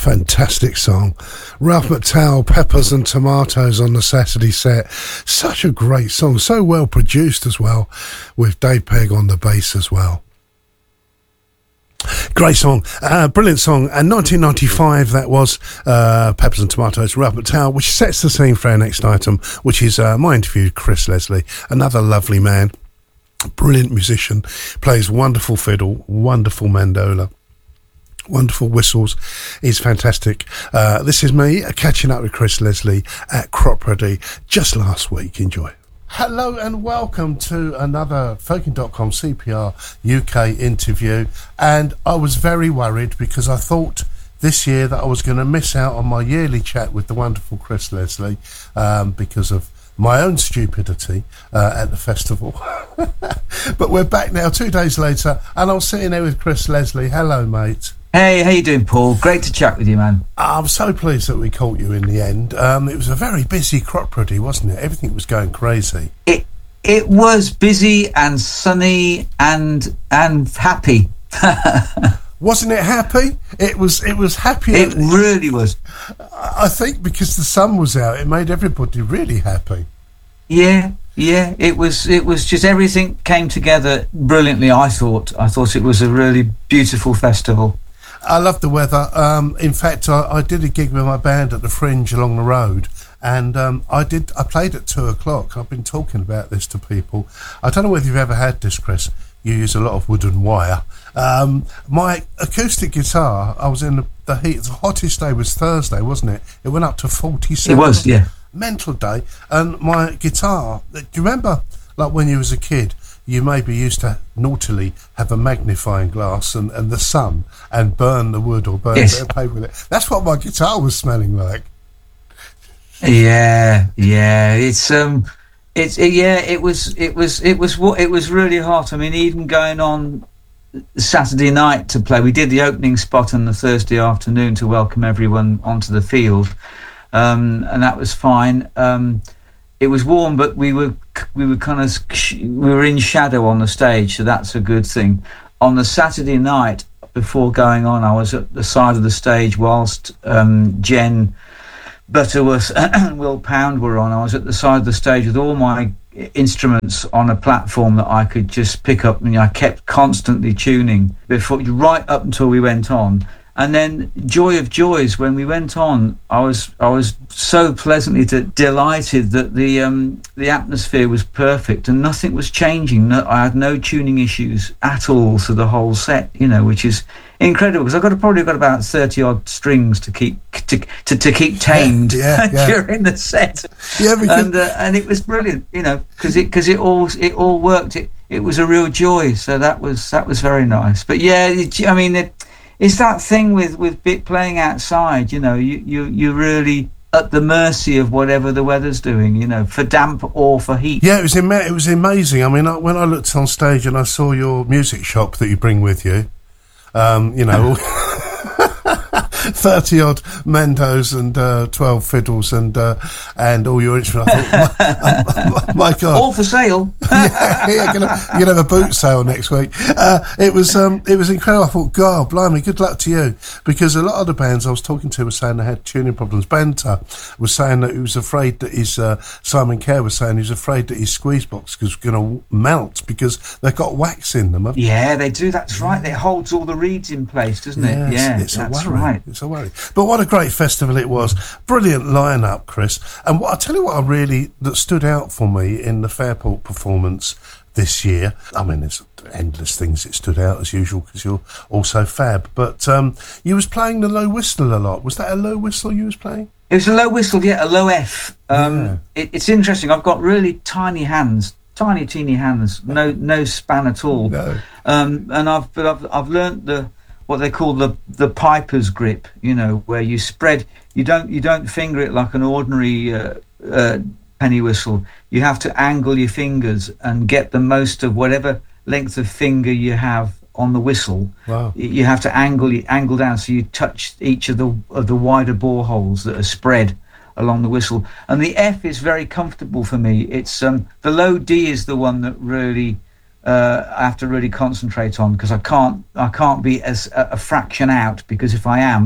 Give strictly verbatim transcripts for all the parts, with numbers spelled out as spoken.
Fantastic song. Ralph McTell, Peppers and Tomatoes on the Saturday set. Such a great song, so well produced as well, with Dave Pegg on the bass as well. Great song, uh, brilliant song. And nineteen ninety-five, that was uh, Peppers and Tomatoes, Ralph McTell, which sets the scene for our next item, which is uh, my interview with Chris Leslie, another lovely man, brilliant musician, plays wonderful fiddle, wonderful mandola, wonderful whistles. He's fantastic. Uh, this is me uh, catching up with Chris Leslie at Crop Ready just last week. Enjoy. Hello and welcome to another Folking dot com C P R U K interview. And I was very worried because I thought this year that I was going to miss out on my yearly chat with the wonderful Chris Leslie um, because of my own stupidity uh, at the festival. But we're back now two days later and I'm sitting there with Chris Leslie. Hello, mate. Hey, how you doing, Paul? Great to chat with you, man. I'm so pleased that we caught you in the end. Um, it was a very busy Crop Ready, wasn't it? Everything was going crazy. It it was busy and sunny and and happy. Wasn't it happy? It was. It was happy. It really was. I think because the sun was out, it made everybody really happy. Yeah, yeah. It was. It was just everything came together brilliantly. I thought. I thought it was a really beautiful festival. I love the weather. Um, in fact, I, I did a gig with my band at the Fringe along the road, and um, I did. I played at two o'clock. I've been talking about this to people. I don't know whether you've ever had this, Chris. You use a lot of wood and wire. Um, my acoustic guitar, I was in the, the heat. The hottest day was Thursday, wasn't it? It went up to forty-seven. It was, yeah. Mental day. And my guitar, do you remember, like when you was a kid, you maybe used to naughtily have a magnifying glass and, and the sun and burn the wood or burn yes. a bit of paper with it. That's what my guitar was smelling like. Yeah, yeah. It's um, it's it, yeah. It was it was it was what it was really hot. I mean, even going on Saturday night to play, we did the opening spot on the Thursday afternoon to welcome everyone onto the field, um, and that was fine. Um, It was warm, but we were we were kind of we were in shadow on the stage, so that's a good thing. On the Saturday night before going on, I was at the side of the stage whilst um, Jen Butterworth and Will Pound were on. I was at the side of the stage with all my instruments on a platform that I could just pick up, and I kept constantly tuning before right up until we went on. And then, joy of joys, when we went on, I was I was so pleasantly de- delighted that the um, the atmosphere was perfect and nothing was changing. No, I had no tuning issues at all to the whole set, you know, which is incredible because I've got to, probably got about thirty odd strings to keep to to, to keep tamed yeah, yeah, yeah. during the set. Yeah, because and uh, and it was brilliant, you know, because it because it all it all worked. It it was a real joy. So that was that was very nice. But yeah, it, I mean. It, It's that thing with, with bit playing outside, you know, you, you, you're really at the mercy of whatever the weather's doing, you know, for damp or for heat. Yeah, it was ima- it was amazing. I mean, I, when I looked on stage and I saw your music shop that you bring with you, um, you know, thirty odd mandos and uh, twelve fiddles and uh, and all your instruments. I thought, my, my God, all for sale. yeah, yeah, gonna, you're gonna have a boot sale next week. Uh, it was um, it was incredible. I thought, God, blimey, good luck to you, because a lot of the bands I was talking to were saying they had tuning problems. Banta was saying that he was afraid that his uh, Simon Kerr was saying he was afraid that his squeeze box was going to melt because they've got wax in them. Yeah, they do. That's right. It holds all the reeds in place, doesn't it? Yes, Yeah, it's that's a worry. right. It's a worry. But what a great festival it was. Brilliant lineup, Chris. And what, I'll tell you what I really, that stood out for me in the Fairport performance this year. I mean, there's endless things that stood out as usual because you're also fab. But um, you was playing the low whistle a lot. Was that a low whistle you was playing? It was a low whistle, yeah, a low F. Um, yeah. it, it's interesting. I've got really tiny hands, tiny, teeny hands, no no span at all. No. Um, and I've but I've I've learnt the what they call the the piper's grip. You know, where you spread, you don't you don't finger it like an ordinary uh, uh, penny whistle. You have to angle your fingers and get the most of whatever length of finger you have on the whistle. Wow. You have to angle angle down so you touch each of the of the wider bore holes that are spread along the whistle. And the F is very comfortable for me. It's um the low D is the one that really uh I have to really concentrate on, because I can't I can't be as a, a fraction out, because if I am,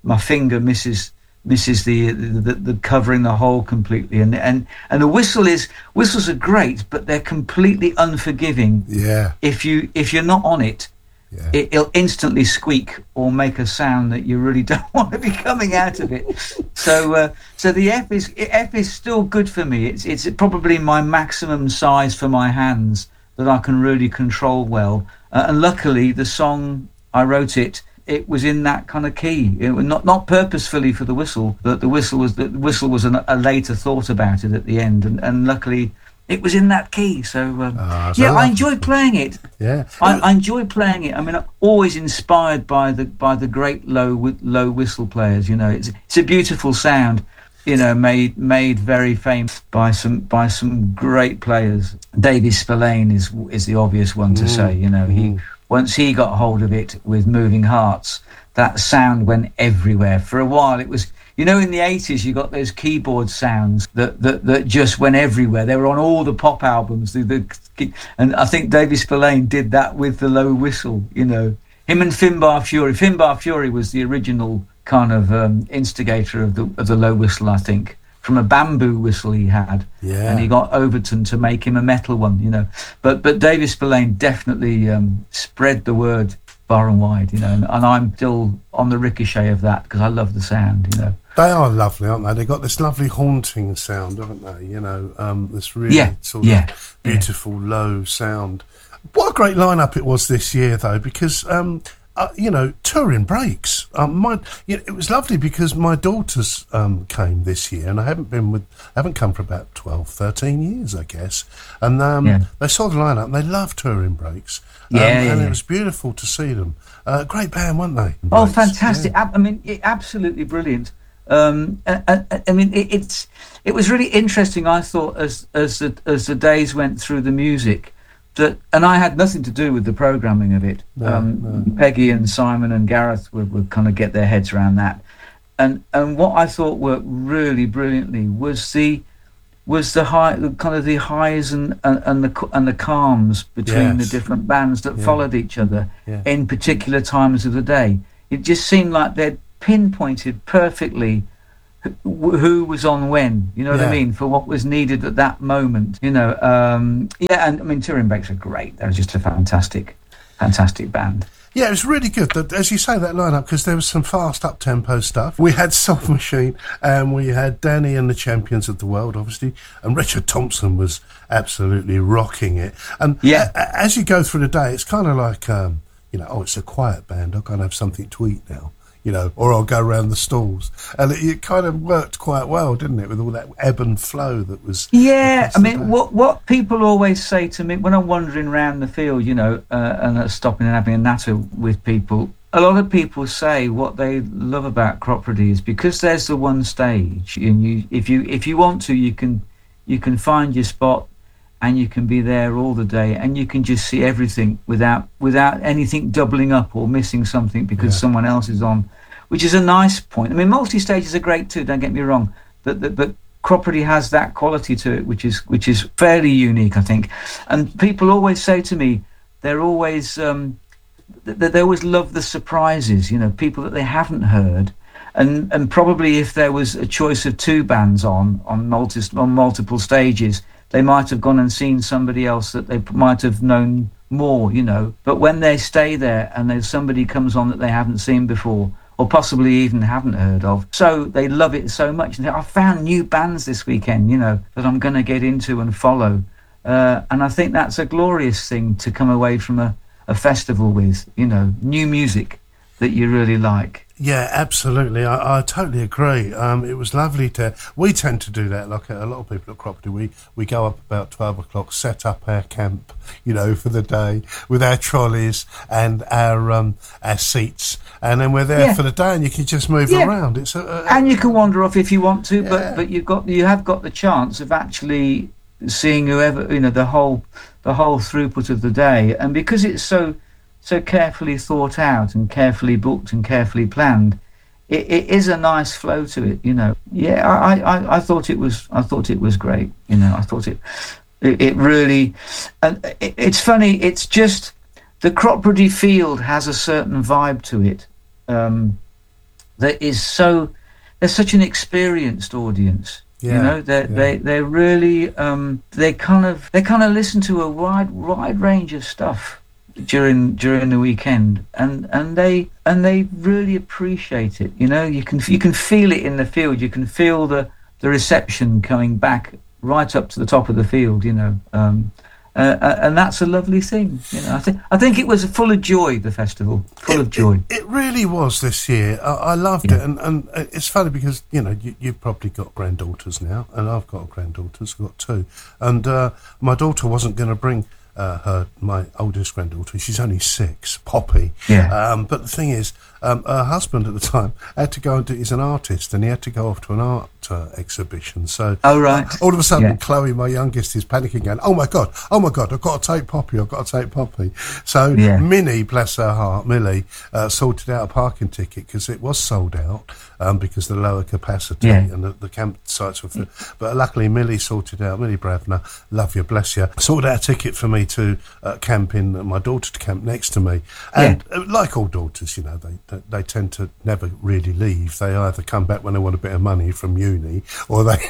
my finger misses misses the the, the covering the hole completely, and and and the whistle is whistles are great, but they're completely unforgiving. Yeah. If you if you're not on it, Yeah. it, it'll instantly squeak or make a sound that you really don't want to be coming out of it. So uh, so the F is F is still good for me. It's it's probably my maximum size for my hands that I can really control well. Uh, and luckily, the song I wrote it. It was in that kind of key. It was not not purposefully for the whistle, but the whistle was the whistle was an, a later thought about it at the end, and, and luckily it was in that key. So um, Ah, so yeah, I lovely. enjoy playing it. Yeah. I, I enjoy playing it. I mean, I'm always inspired by the by the great low whi- low whistle players. You know, it's it's a beautiful sound. You know, made made very famous by some by some great players. David Spillane is is the obvious one to Mm, say. You know, he. mm. Once he got hold of it with Moving Hearts, that sound went everywhere. For a while, it was, you know, in the eighties, you got those keyboard sounds that, that, that just went everywhere. They were on all the pop albums. The, the, and I think David Spillane did that with the low whistle, you know. Him and Finbar Fury. Finbar Fury was the original kind of um, instigator of the of the low whistle, I think, from a bamboo whistle he had. Yeah. And he got Overton to make him a metal one, you know. But but David Spillane definitely um, spread the word far and wide, you know. And, and I'm still on the ricochet of that because I love the sound, you know. They are lovely, aren't they? They've got this lovely haunting sound, haven't they? You know, um, this really Yeah, sort yeah, of beautiful low sound. What a great lineup it was this year, though, because um, uh, you know, touring breaks. Um, my, you know, it was lovely because my daughters um, came this year, and I haven't been with, haven't come for about twelve, thirteen years, I guess. And um, Yeah. they saw the lineup, and they loved touring breaks. Um, Yeah, yeah, and yeah. it was beautiful to see them. Uh, great band, weren't they? Oh, Breaks, fantastic! yeah. Ab- I mean, it, absolutely brilliant. Um, I, I, I mean, it, it's it was really interesting. I thought as as the as the days went through the music, that and I had nothing to do with the programming of it. No, um, no. Peggy and Simon and Gareth would, would kind of get their heads around that, and and what I thought worked really brilliantly was the was the high, the kind of the highs and and, and the and the calms between the Yes. different bands that Yeah. followed each other Yeah. in particular times of the day. It just seemed like they'd pinpointed perfectly who, who was on when, you know what Yeah. I mean, for what was needed at that moment, you know. Um, yeah, and I mean, Touring Breaks are great. They're just a fantastic, fantastic band. Yeah, it was really good. That, as you say, that lineup, because there was some fast up-tempo stuff. We had Soul Machine, and we had Danny and the Champions of the World, obviously, and Richard Thompson was absolutely rocking it. And Yeah. a- a- as you go through the day, it's kind of like, um, you know, oh, it's a quiet band. I've got to have something to eat now, you know, or I'll go around the stalls. And it, it kind of worked quite well, didn't it, with all that ebb and flow that was... Yeah, across I the mean, day. what what people always say to me when I'm wandering around the field, you know, uh, and uh, stopping and having a natter with people, a lot of people say what they love about Cropredy is because there's the one stage, and you, if you if you want to, you can you can find your spot, and you can be there all the day, and you can just see everything without without anything doubling up or missing something because Yeah. someone else is on, which is a nice point. I mean, multi-stages are great too. Don't get me wrong, but but, but Cropredy has that quality to it, which is which is fairly unique, I think. And people always say to me, they're always um, th- th- they always love the surprises. You know, people that they haven't heard. And and probably if there was a choice of two bands on on multi on multiple stages, they might have gone and seen somebody else that they p- might have known more, you know. But when they stay there and there's somebody comes on that they haven't seen before, or possibly even haven't heard of, so they love it so much. And they, I found new bands this weekend, you know, that I'm going to get into and follow. Uh, and I think that's a glorious thing to come away from a, a festival with, you know, new music that you really like. Yeah, absolutely. I, I totally agree. Um, it was lovely to... We tend to do that, like a lot of people at Cropredy. We, we go up about twelve o'clock, set up our camp, you know, for the day with our trolleys and our um, our seats. And then we're there Yeah. for the day and you can just move Yeah. around. It's a, a, And you can wander off if you want to, but Yeah. but you've got you have got the chance of actually seeing whoever, you know, the whole the whole throughput of the day. And because it's so so carefully thought out and carefully booked and carefully planned, it, it is a nice flow to it, you know. Yeah, I, I, I thought it was I thought it was great, you know. I thought it it, it really, and it, it's funny. It's just the Cropredy Field has a certain vibe to it. Um, that is so, they're such an experienced audience. Yeah, you know, they yeah. they they really um, they kind of they kind of listen to a wide wide range of stuff during during the weekend, and and they and they really appreciate it. You know, you can you can feel it in the field. You can feel the the reception coming back right up to the top of the field. You know. Um, Uh, and that's a lovely thing, you know. I think I think it was full of joy. The festival, full it, of joy. It, it really was this year. I, I loved Yeah. it, and, and it's funny because you know you, you've probably got granddaughters now, and I've got granddaughters. I've got two, and uh, my daughter wasn't going to bring uh, her my oldest granddaughter. She's only six, Poppy. Yeah. Um, but the thing is, um, her husband at the time had to go and do. He's an artist, and he had to go off to an art uh, exhibition. So, Oh, right. uh, all of a sudden, Yeah. Chloe, my youngest, is panicking, going, "Oh my god, oh my god, I've got to take Poppy. I've got to take Poppy." So, Yeah. Minnie, bless her heart, Millie, uh, sorted out a parking ticket because it was sold out um, because of the lower capacity Yeah. and the, the campsites were full. But luckily, Millie sorted out. Millie Bravner, love you, bless you, sorted out a ticket for me to uh, camp in. Uh, my daughter to camp next to me, and uh, like all daughters, you know, they, they they tend to never really leave. They either come back when they want a bit of money from uni, or they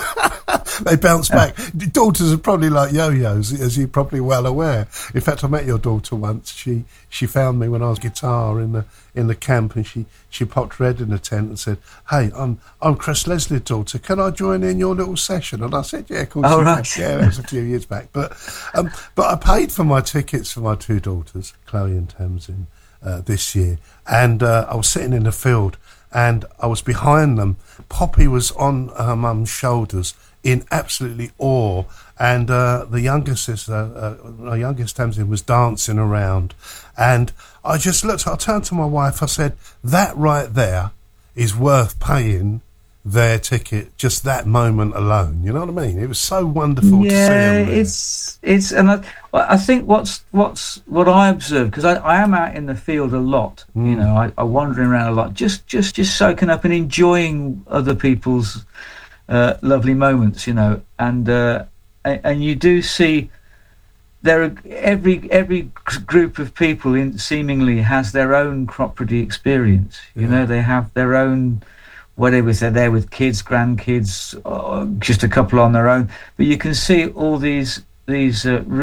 they bounce back. Daughters are probably like yo-yos, as you're probably well aware. In fact, I met your daughter once. She she found me when I was guitar in the in the camp, and she, she popped her head in the tent and said, "Hey, I'm I'm Chris Leslie's daughter. Can I join in your little session?" And I said, "Yeah, of course." Oh, you can." right. Yeah, that was a few years back. But um, but I paid for my tickets for my two daughters, Chloe and Tamsin, uh, this year, and uh, I was sitting in the field, and I was behind them. Poppy was on her mum's shoulders in absolutely awe, and uh, the youngest sister, uh, my youngest Tamsin, was dancing around, and I just looked. I turned to my wife. I said, "That right there is worth paying their ticket. Just that moment alone." You know what I mean? It was so wonderful to see Yeah, them there. it's it's, and I, I think what's what's what I observe, because I, I am out in the field a lot. Mm. You know, I, I'm wandering around a lot, just just just soaking up and enjoying other people's uh, lovely moments. You know, and uh, and, and you do see there are every every g- group of people in seemingly has their own crop property experience. You Yeah. know, they have their own. Whether they're there with kids, grandkids, or just a couple on their own, but you can see all these these uh,